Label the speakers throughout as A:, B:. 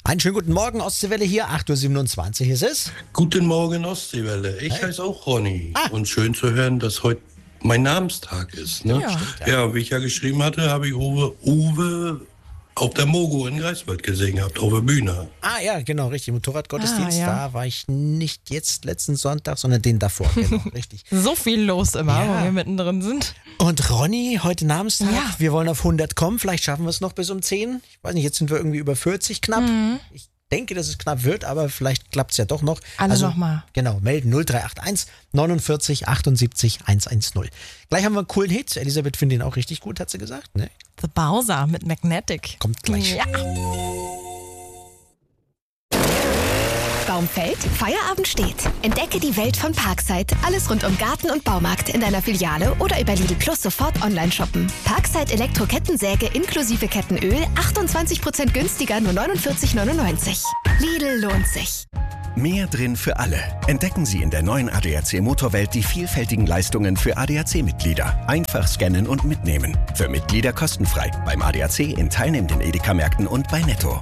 A: Einen schönen guten Morgen, Ostseewelle hier, 8.27 Uhr ist es.
B: Guten Morgen, Ostseewelle. Ich heiße auch Ronny. Und schön zu hören, dass heute mein Namenstag ist. Ne? Ja, wie ich ja geschrieben hatte, habe ich Uwe auf der Mogo in Greifswald gesehen gehabt, auf der Bühne.
A: Ah ja, genau, richtig, Motorradgottesdienst. Da war ich nicht jetzt letzten Sonntag, sondern den davor, genau, richtig.
C: So viel los immer, wo wir mittendrin sind.
A: Und Ronny, heute Namenstag, wir wollen auf 100 kommen, vielleicht schaffen wir es noch bis um 10. Ich weiß nicht, jetzt sind wir irgendwie über 40 knapp. Ich denke, dass es knapp wird, aber vielleicht klappt es ja doch noch.
C: Alle nochmal.
A: Genau, melden 0381 49 78 110. Gleich haben wir einen coolen Hit. Elisabeth findet ihn auch richtig gut, hat sie gesagt. Ne?
C: The Bowser mit Magnetic.
A: Kommt gleich.
C: Ja.
D: Baumfeld, Feierabend steht. Entdecke die Welt von Parkside. Alles rund um Garten und Baumarkt in deiner Filiale oder über Lidl Plus sofort online shoppen. Parkside Elektro-Kettensäge inklusive Kettenöl 28% günstiger, nur 49,99. Lidl lohnt sich.
E: Mehr drin für alle. Entdecken Sie in der neuen ADAC Motorwelt die vielfältigen Leistungen für ADAC-Mitglieder. Einfach scannen und mitnehmen. Für Mitglieder kostenfrei. Beim ADAC in teilnehmenden Edeka-Märkten und bei Netto.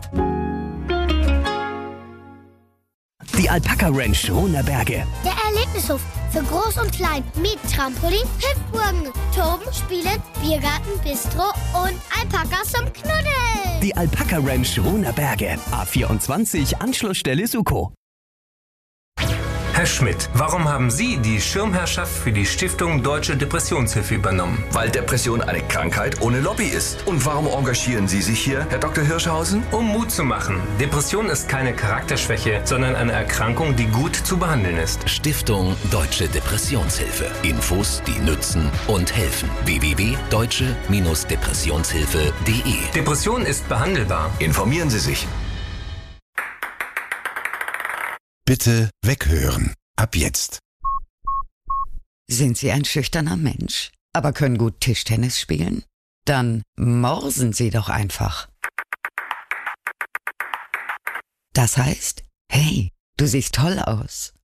F: Die Alpaka Ranch Runerberge.
G: Der Erlebnishof für Groß und Klein mit Trampolin, Hüpfburgen, Toben, Spielen, Biergarten, Bistro und Alpakas zum Knuddeln.
F: Die Alpaka Ranch Runerberge. A24 Anschlussstelle Suko.
H: Herr Schmidt, warum haben Sie die Schirmherrschaft für die Stiftung Deutsche Depressionshilfe übernommen?
I: Weil Depression eine Krankheit ohne Lobby ist. Und warum engagieren Sie sich hier, Herr Dr. Hirschhausen?
H: Um Mut zu machen. Depression ist keine Charakterschwäche, sondern eine Erkrankung, die gut zu behandeln ist.
J: Stiftung Deutsche Depressionshilfe. Infos, die nützen und helfen. www.deutsche-depressionshilfe.de.
H: Depression ist behandelbar.
I: Informieren Sie sich.
E: Bitte weghören. Ab jetzt.
K: Sind Sie ein schüchterner Mensch, aber können gut Tischtennis spielen? Dann morsen Sie doch einfach. Das heißt, hey, du siehst toll aus.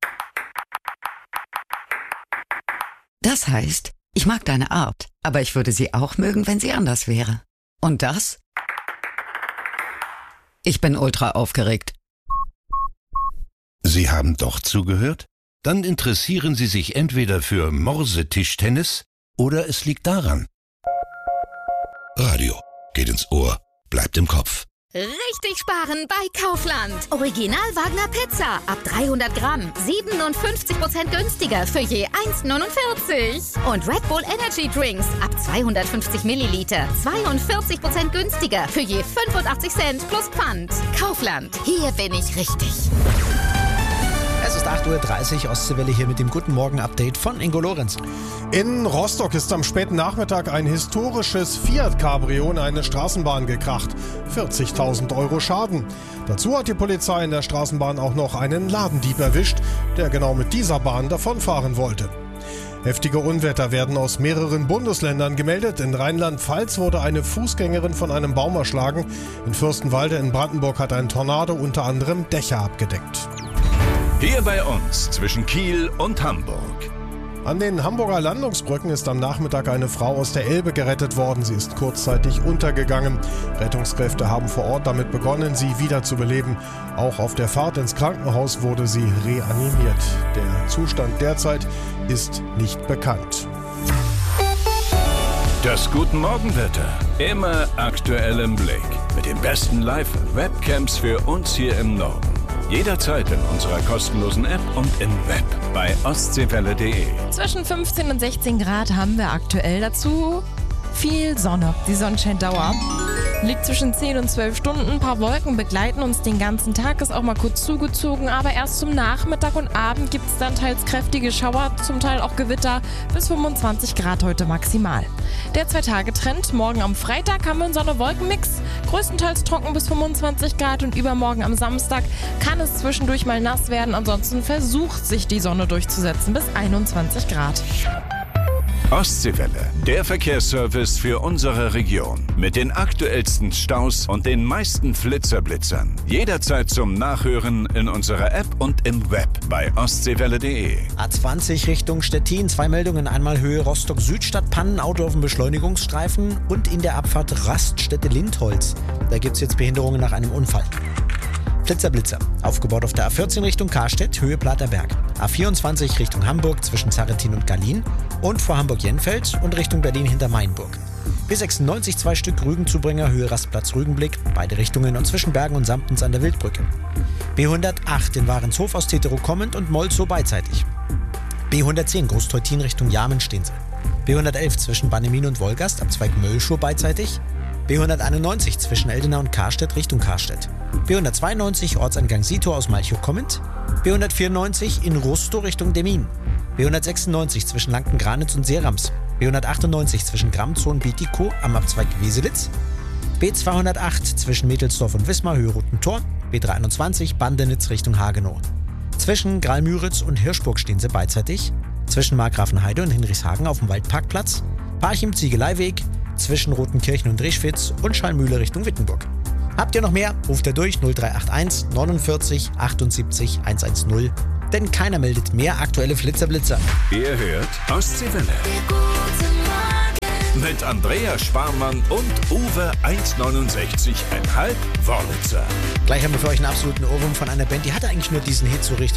K: Das heißt, ich mag deine Art, aber ich würde sie auch mögen, wenn sie anders wäre. Und das? Ich bin ultra aufgeregt.
E: Sie haben doch zugehört? Dann interessieren Sie sich entweder für Morsetischtennis oder es liegt daran. Radio geht ins Ohr, bleibt im Kopf.
D: Richtig sparen bei Kaufland. Original Wagner Pizza ab 300 Gramm. 57% günstiger für je 1,49. Und Red Bull Energy Drinks ab 250 Milliliter. 42% günstiger für je 85 Cent plus Pfand. Kaufland, hier bin ich richtig.
A: Es ist 8.30 Uhr, Ostseewelle hier mit dem Guten Morgen-Update von Ingo Lorenz.
L: In Rostock ist am späten Nachmittag ein historisches Fiat-Cabrio in eine Straßenbahn gekracht. 40.000 Euro Schaden. Dazu hat die Polizei in der Straßenbahn auch noch einen Ladendieb erwischt, der genau mit dieser Bahn davonfahren wollte. Heftige Unwetter werden aus mehreren Bundesländern gemeldet. In Rheinland-Pfalz wurde eine Fußgängerin von einem Baum erschlagen. In Fürstenwalde in Brandenburg hat ein Tornado unter anderem Dächer abgedeckt.
M: Hier bei uns zwischen Kiel und Hamburg.
L: An den Hamburger Landungsbrücken ist am Nachmittag eine Frau aus der Elbe gerettet worden. Sie ist kurzzeitig untergegangen. Rettungskräfte haben vor Ort damit begonnen, sie wiederzubeleben. Auch auf der Fahrt ins Krankenhaus wurde sie reanimiert. Der Zustand derzeit ist nicht bekannt.
M: Das Guten Morgenwetter. Immer aktuell im Blick. Mit den besten Live-Webcams für uns hier im Norden. Jederzeit in unserer kostenlosen App und im Web bei ostseewelle.de.
C: Zwischen 15 und 16 Grad haben wir aktuell. Dazu viel Sonne. Die Sonnenscheindauer liegt zwischen 10 und 12 Stunden. Ein paar Wolken begleiten uns den ganzen Tag. Ist auch mal kurz zugezogen. Aber erst zum Nachmittag und Abend gibt es dann teils kräftige Schauer, zum Teil auch Gewitter. Bis 25 Grad heute maximal. Der 2-Tage-Trend. Morgen am Freitag haben wir einen Sonne-Wolken-Mix. Größtenteils trocken bis 25 Grad. Und übermorgen am Samstag kann es zwischendurch mal nass werden. Ansonsten versucht sich die Sonne durchzusetzen bis 21 Grad.
M: Ostseewelle, der Verkehrsservice für unsere Region. Mit den aktuellsten Staus und den meisten Flitzerblitzern. Jederzeit zum Nachhören in unserer App und im Web bei ostseewelle.de.
A: A20 Richtung Stettin, 2 Meldungen. Einmal Höhe Rostock Südstadt, Pannenauto auf dem Beschleunigungsstreifen und in der Abfahrt Raststätte Lindholz. Da gibt es jetzt Behinderungen nach einem Unfall. Flitzer-Blitzer. Aufgebaut auf der A14 Richtung Karstedt, Höhe Platerberg. A24 Richtung Hamburg zwischen Zarrentin und Gallien und vor Hamburg-Jenfeld und Richtung Berlin hinter Mainburg. B96 2 Stück Rügenzubringer, Höhe Rastplatz Rügenblick, beide Richtungen und zwischen Bergen und Samptens an der Wildbrücke. B108 in Warenshof aus Tetero kommend und Molzow beidseitig. B110 Großteutin Richtung Jarmen stehen sie. B111 zwischen Bannemin und Wolgast, Abzweig Möllschur beidseitig. B191 zwischen Eldena und Karstedt Richtung Karstedt. B192 Ortseingang Sito aus Malchow kommend. B194 in Rustow Richtung Demmin. B196 zwischen Lanken-Granitz und Serams. B198 zwischen Gramzow und Bitikow am Abzweig Weselitz. B208 zwischen Mädelsdorf und Wismar, Höhe Rotentor. B321 Bandenitz Richtung Hagenow. Zwischen Gralmüritz und Hirschburg stehen sie beidseitig. Zwischen Markgrafenheide und Hinrichshagen auf dem Waldparkplatz. Parchim-Ziegeleiweg zwischen Rotenkirchen und Reschwitz und Schallmühle Richtung Wittenburg. Habt ihr noch mehr? Ruft ihr durch 0381 49 78 110. Denn keiner meldet mehr aktuelle Flitzer-Blitzer.
M: Ihr hört Ostseewelle. Mit Andreas Sparmann und Uwe 1,69,5 Wörlitzer.
A: Gleich haben wir für euch einen absoluten Ohrwurm von einer Band, die hatte eigentlich nur diesen Hit so richtig